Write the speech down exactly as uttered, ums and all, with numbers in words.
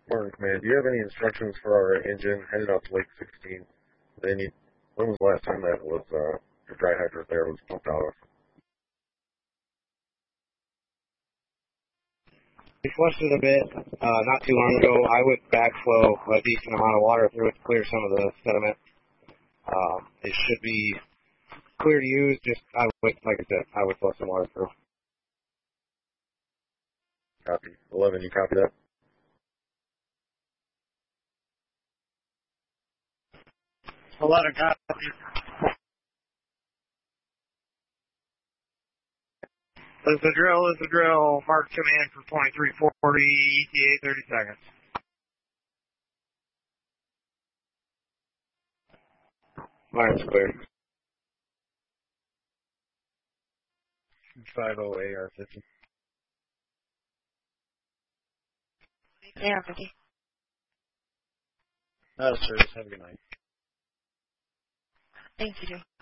Morning, Command. Do you have any instructions for our engine headed out to Lake sixteen? They need. When was the last time that was uh, the dry hydrant there was pumped out of? We flushed it a bit uh, not too long ago. I would backflow a decent amount of water through it to clear some of the sediment. Uh, it should be clear to use. Just I would, like I said, I would flush some water through. Copy. eleven, you copy that? eleven, copy. Is the drill, is the drill. Mark command for twenty-three forty, E T A thirty seconds. Mine's clear. five oh A R fifty. A R fifty. Not a service. Have a good night. Thanks, you too.